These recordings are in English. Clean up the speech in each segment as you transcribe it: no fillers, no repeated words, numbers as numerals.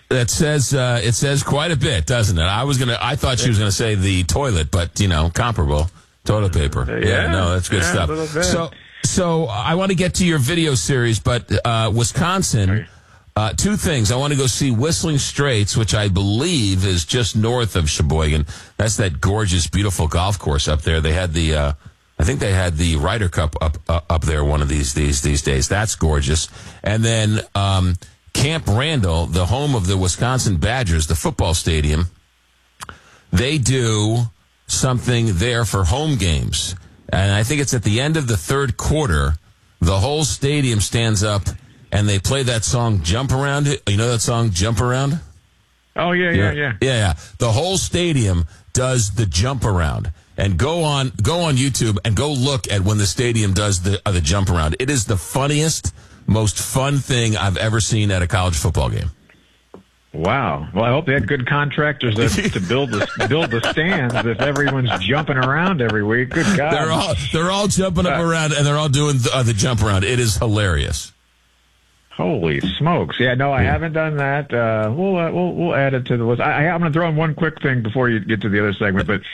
It says quite a bit, doesn't it? I thought she was gonna say the toilet, but comparable toilet paper. No, that's good stuff. So I want to get to your video series, but Wisconsin. Two things. I want to go see Whistling Straits, which I believe is just north of Sheboygan. That's that gorgeous, beautiful golf course up there. They had I think they had the Ryder Cup up there one of these days. That's gorgeous. And then Camp Randall, the home of the Wisconsin Badgers, the football stadium, they do something there for home games. And I think it's at the end of the third quarter. The whole stadium stands up and they play that song, Jump Around. You know that song, Jump Around? Oh, yeah. The whole stadium does the jump around. And go on YouTube and go look at when the stadium does the jump around. It is the funniest, most fun thing I've ever seen at a college football game. Wow. Well, I hope they had good contractors to build the stands if everyone's jumping around every week. Good God. They're all jumping up around, and they're all doing the jump around. It is hilarious. Holy smokes! Yeah, no, I haven't done that. We'll add it to the list. I'm going to throw in one quick thing before you get to the other segment. But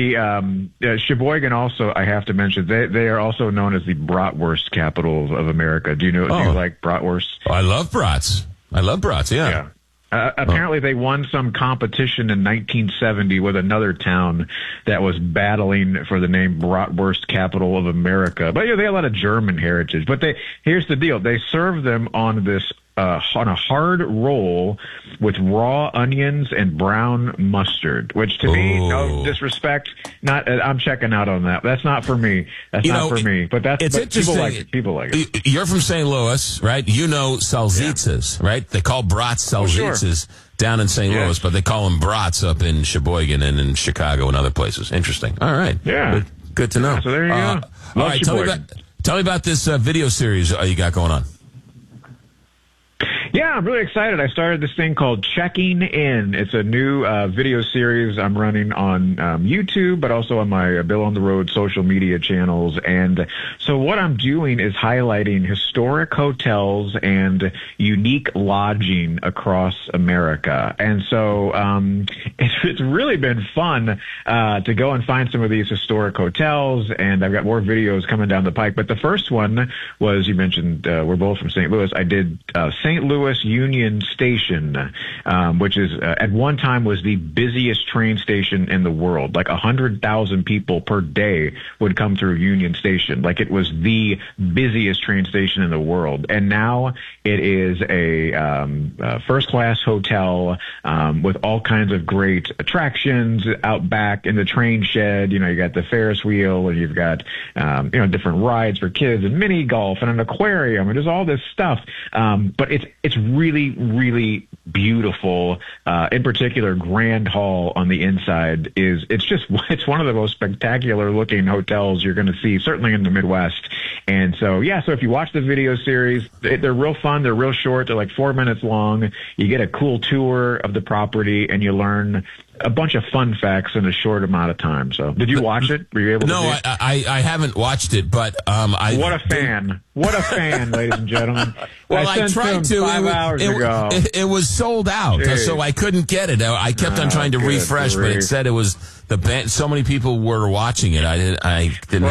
the Sheboygan also, I have to mention, they are also known as the bratwurst capital of America. Do you like bratwurst? I love brats. Yeah. Apparently, they won some competition in 1970 with another town that was battling for the name Bratwurst Capital of America. But they have a lot of German heritage. But here's the deal: they serve them on a hard roll with raw onions and brown mustard. Which, to me, no disrespect, I'm checking out on that. That's not for me. That's not for me. But interesting. People like it. You're from St. Louis, right? You know salsitzas, right? They call brats salsitzas down in St. Louis, but they call them brats up in Sheboygan and in Chicago and other places. Interesting. All right. Yeah. Good to know. Yeah, so there you go. All right. Tell me about this video series you got going on. Yeah, I'm really excited. I started this thing called Checking In. It's a new video series I'm running on YouTube, but also on my Bill on the Road social media channels. And so what I'm doing is highlighting historic hotels and unique lodging across America. And so it's really been fun to go and find some of these historic hotels, and I've got more videos coming down the pike. But the first one was, you mentioned we're both from St. Louis. I did St. Louis Union Station, which is at one time was the busiest train station in the world. Like 100,000 people per day would come through Union Station. Like it was the busiest train station in the world. And now it is a first-class hotel with all kinds of great attractions out back in the train shed. You got the Ferris wheel, and you've got different rides for kids and mini golf and an aquarium, and there's all this stuff. But it's really, really beautiful. In particular, Grand Hall on the inside it's one of the most spectacular looking hotels you're going to see, certainly in the Midwest. And so if you watch the video series, they're real fun. They're real short. They're like 4 minutes long. You get a cool tour of the property, and you learn a bunch of fun facts in a short amount of time. So, did you watch it? Were you able to? No, I haven't watched it, but what a fan! What a fan, ladies and gentlemen. Well, I tried to. 5 hours ago. It was sold out, so I couldn't get it. I kept on trying to refresh, but it said it was the band. So many people were watching it. I didn't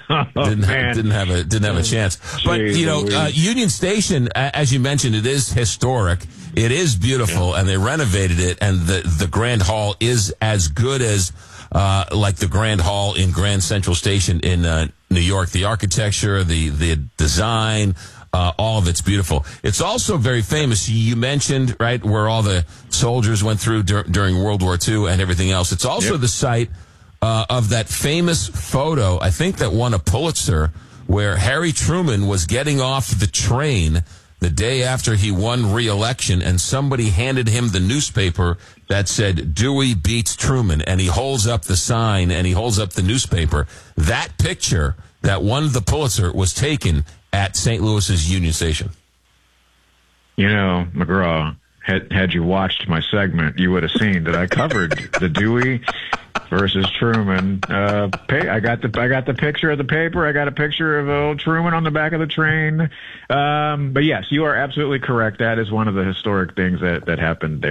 have a chance. But Union Station, as you mentioned, it is historic. It is beautiful, and they renovated it, and the Grand Hall is as good as like the Grand Hall in Grand Central Station in New York. The architecture, the design, all of it's beautiful. It's also very famous. You mentioned, right, where all the soldiers went through during World War II and everything else. It's also the site of that famous photo, I think that won a Pulitzer, where Harry Truman was getting off the train the day after he won re-election, and somebody handed him the newspaper that said, Dewey beats Truman, and he holds up the sign, and he holds up the newspaper. That picture that won the Pulitzer was taken at St. Louis's Union Station. McGraw, had you watched my segment, you would have seen that I covered the Dewey versus Truman. I got the picture of the paper. I got a picture of old Truman on the back of the train. But yes, you are absolutely correct. That is one of the historic things that happened there.